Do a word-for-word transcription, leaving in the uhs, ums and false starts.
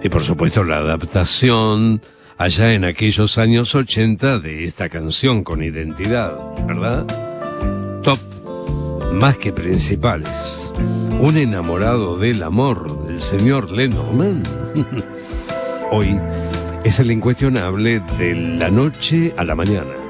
Y por supuesto la adaptación allá en aquellos años ochenta de esta canción con identidad, ¿verdad? Top, más que principales. Un enamorado del amor del señor Lenormand. Hoy es el incuestionable de la noche a la mañana.